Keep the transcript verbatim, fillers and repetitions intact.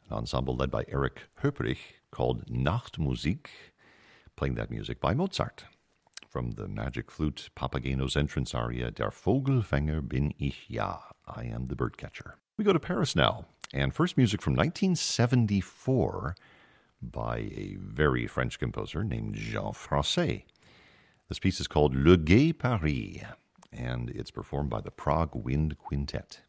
an ensemble led by Erich Höperich called Nachtmusik, playing that music by Mozart. From the Magic Flute, Papageno's entrance aria, Der Vogelfänger bin ich ja, I am the birdcatcher. We go to Paris now, and first music from nineteen seventy-four by a very French composer named Jean Francais. This piece is called Le Gai Paris, and it's performed by the Prague Wind Quintet.